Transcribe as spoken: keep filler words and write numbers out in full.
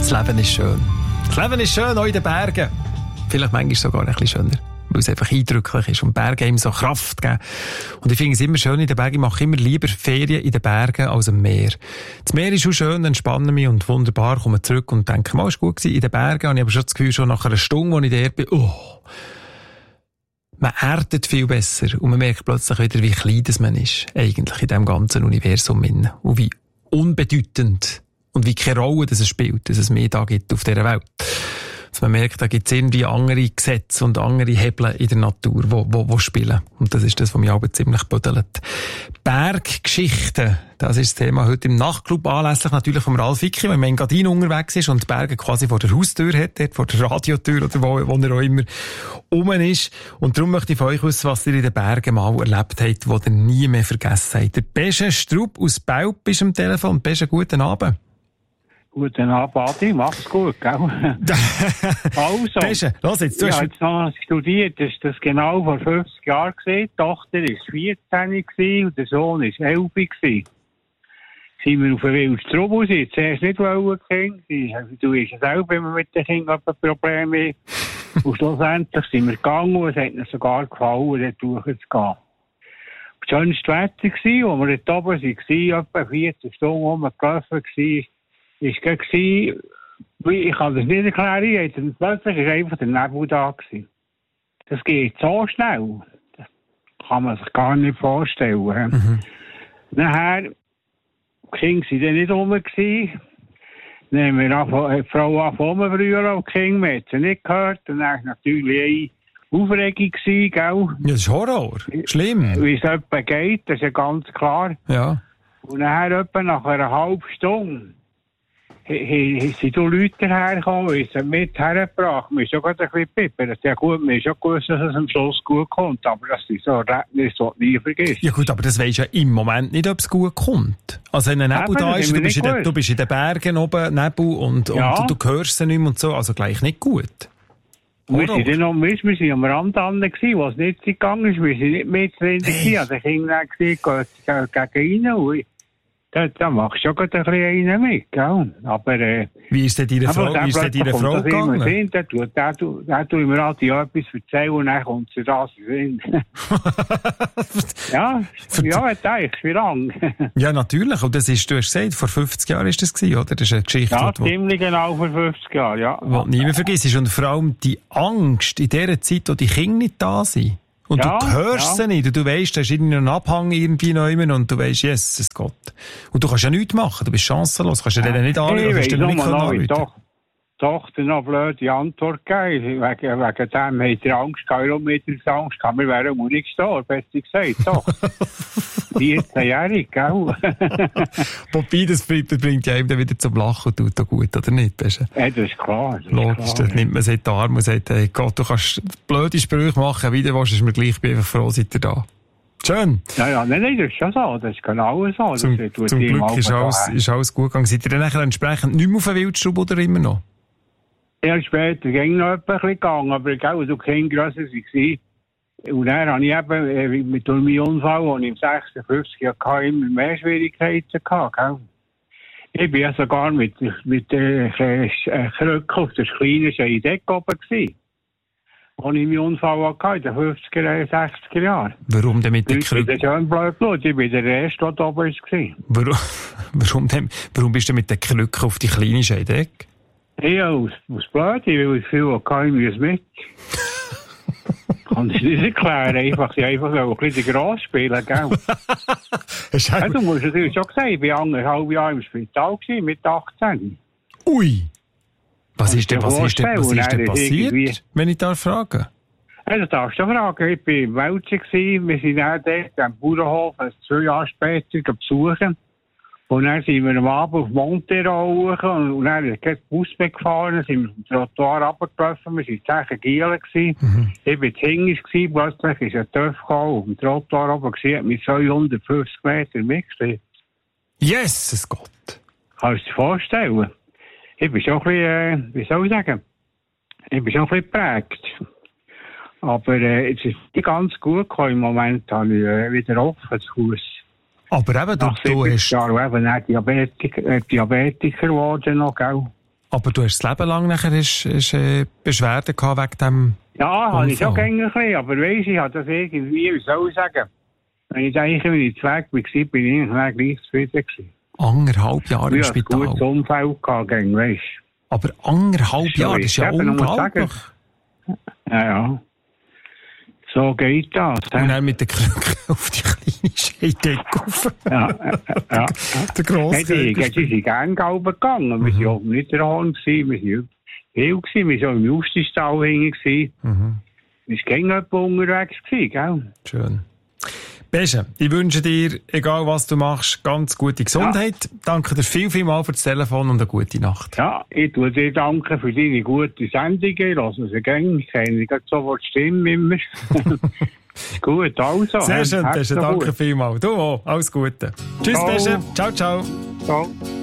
Das Leben ist schön. Das Leben ist schön, auch in den Bergen. Vielleicht manchmal sogar ein bisschen schöner, weil es einfach eindrücklich ist und Berge ihm so Kraft geben. Und ich finde es immer schön in den Bergen. Ich mache immer lieber Ferien in den Bergen als am Meer. Das Meer ist schon schön, entspanne mich und wunderbar, komme zurück und denke, mal, es war gut gewesen. In den Bergen habe ich aber schon das Gefühl, schon nach einer Stunde, als ich da bin, oh, man erdet viel besser und man merkt plötzlich wieder, wie klein das man ist, eigentlich in diesem ganzen Universum. Und wie unbedeutend und wie keine Rolle das es spielt, dass es mehr da gibt auf dieser Welt. Dass man merkt, da gibt es irgendwie andere Gesetze und andere Hebel in der Natur, die wo, wo, wo spielen. Und das ist das, was mich auch ziemlich büdelt. Berggeschichten, das ist das Thema heute im Nachtclub, anlässlich natürlich vom Ralf Icki, wenn man in Engadin unterwegs ist und die Berge quasi vor der Haustür hat, dort vor der Radiotür oder wo, wo er auch immer rum ist. Und darum möchte ich von euch wissen, was ihr in den Bergen mal erlebt habt, was ihr nie mehr vergessen habt. Der Besche Strupp aus Belp ist am Telefon. Besche, guten Abend. Guten Abend, Adi. Mach's gut, gell? Also, Besche, los jetzt. Du ich hast... habe jetzt noch studiert, das ist das genau vor fünfzig Jahren gewesen. Die Tochter war vierzehn gewesen und der Sohn war elf gewesen. Sind wir auf den Wildstrub raus, zuerst nicht wollen, Kind. Also, du weißt ja selber, wenn man mit den Kindern ein Problem hat. Und schlussendlich sind wir gegangen und es hat ihnen sogar gefallen, dort durchzugehen. Das schönste Wetter war, wo wir dort oben waren, etwa vierzehn Stunden rumgelaufen waren, ist gegen, ich kann das nicht erklären, plötzlich war einfach der Nebel da gewesen. Das geht so schnell. Das kann man sich gar nicht vorstellen. Mhm. Nachher, die Kinder waren dann nicht rum gewesen. Dann haben wir die Frau angefangen früher auf die Kinder, man hat sie nicht gehört. Und dann war natürlich eine Aufregung gewesen, gell? Ja, das ist Horror. Schlimm. Wie es etwa geht, das ist ja ganz klar. Ja. Und nachher etwa nach einer halben Stunde sind da Leute hergekommen, die sind mit hergebracht. Wir sind schon gerade ein bisschen pippert. Ja gut, wir haben schon gewusst, dass es am Schluss gut kommt, aber das ist so ein Erlebnis, das du nie vergisst. Ja gut, aber das weisst ja im Moment nicht, ob es gut kommt. Also wenn ein Nebel da ist, du bist, in den, du bist in den Bergen oben, Nebel, und, ja. und du, du hörst sie nicht mehr und so, also gleich nicht gut. Wir sind, dann noch, wir sind am Rand an, wo es nicht gegangen ist, wir sind nicht mit drin gewesen. Also ich habe dann gesehen, gegen rein und Da, da machst du schon ein bisschen einen mit, gell? Aber, äh, wie ist denn deine Frau, wie ist denn deine Frau gegangen? Sind, da tut, da, da tut mir Radio etwas erzählen und dann kommt sie das in. ja, ja, das ist wie lang. Ja, natürlich. Und das ist, du hast gesagt, vor fünfzig Jahren ist das gewesen, oder? Das ist eine Geschichte, ja, die, ziemlich genau vor fünfzig Jahren, ja. Was du nie mehr vergisst. Und vor allem die Angst in der Zeit, wo die Kinder nicht da sind. Und ja, du hörst ja. sie nicht. Und du weisst, da ist irgendein Abhang irgendwie neu und du weisst, yes, es geht. Und du kannst ja nichts machen. Du bist chancenlos. Du kannst ja denen nicht anrufen. Du kannst denen nicht anrufen. Doch, doch, dann noch blöde Antwort gegeben. Wegen, wegen dem hat er Angst gehabt. Warum hat er Angst gehabt? Wir wären auch nicht gestorben, besser gesagt. Doch. vierzehnjährig, gell? Wobei, das bringt ja eben wieder zum Lachen und tut da gut, oder nicht? Beste? Ja, das ist klar. Das Logisch, ist klar, das nimmt man sich in die Arme und sagt, hey Gott, du kannst blöde Sprüche machen, wie du willst, ist mir gleich, ich bin einfach froh, seid ihr da. Schön. Ja, ja, nein, nein, das ist schon so, das ist genau so. Zum, das zum Glück ist alles, ist alles gut gegangen. Seid ihr dann nachher entsprechend nicht mehr auf den Wildstrub oder immer noch? Ja, später ging noch ein bisschen gegangen, aber gell, du kein grösser war. Und dann habe ich eben äh, mit dem Unfall, den ich im sechsundfünfzig hatte, immer mehr Schwierigkeiten gehabt. Gell? Ich war ja sogar mit, mit der äh, Krücke auf der kleinen Scheidegg oben gewesen, als ich meinen Unfall hatte, in den fünfziger, sechziger Jahren. Warum denn mit der Krücke? Ich bin schön blöd Blut, ich bin der Erste, der oben war. Warum, warum, denn, warum bist du mit der Krücke auf die kleine Scheidegg? Ja, aus, aus blöd, ich will viel hatte, ich muss mit. Kann ich nicht erklären, einfach, ich einfach ein bisschen gross spielen, gell? Ja, du musst natürlich schon sagen, ich war anderthalb Jahre im Spital gewesen, mit achtzehn. Ui! Was ist denn, was ist denn, was ist denn passiert, wenn ich da frage? Ja, das darfst du fragen. Ich war im Welschen gewesen, wir sind dann dort am Bauernhof, zwei Jahre später besuchen. Und dann sind wir am Abend auf Montero hoch und dann ist der Bus weggefahren, sind wir vom Trottoir runtergelaufen, wir waren zehn Gielen gewesen. Mhm. Ich war hinten gewesen, plötzlich ist ein Töff gekommen, auf dem Trottoir oben gewesen, hat mit zweihundertfünfzig Meter mitgeschleppt. Yes, es geht. Kannst du dir vorstellen? Ich bin schon ein bisschen, äh, wie soll ich sagen, ich bin schon ein bisschen geprägt. Aber äh, es ist nicht ganz gut gekommen. Im Moment habe ich äh, wieder offen das Haus. Aber eben, du, du hast... Ja, eben auch Diabetiker, äh, Diabetiker geworden noch, gell? Aber du hast das Leben lang nachher ist, ist, äh, Beschwerden gehabt wegen dem Ja, habe ich auch Unfall. gerne ein bisschen, aber weiss, ich habe das irgendwie, wie soll ich sagen, wenn ich eigentlich, wenn ich zu weg war, bin ich eigentlich gleich zufrieden gewesen. anderthalb Jahre im Ich hatte ein gutes Spital. Umfeld gehabt, gegen, weißt Aber anderthalb So, Jahre, das ist ja ich eben noch mal unglaublich. sagen. Ja, ja. So geht das. Und hä? dann mit der Krücke auf die kleine Scheidecke rauf. Ja, ja, ja. Der grosse Hey, die, die, Krücke. die sind gerne gelben gegangen. Wir waren ja nicht der Horn, wir waren viel gewesen. Wir waren im Justistal hinten. Mhm. Wir waren gegen jemanden unterwegs gewesen, gell? Schön. Beste, ich wünsche dir, egal was du machst, ganz gute Gesundheit. Danke dir viel, viel mal für das Telefon und eine gute Nacht. Ja, ich tue dir danken für deine gute Sendungen. Ich lasse sie gerne. Ich kenne nicht sofort die Stimme immer. Gut, also. Sehr schön, Hab's Beste, noch danke gut. vielmals. Du auch, alles Gute. Tschüss, Ciao. Beste. Ciao, ciao. Ciao.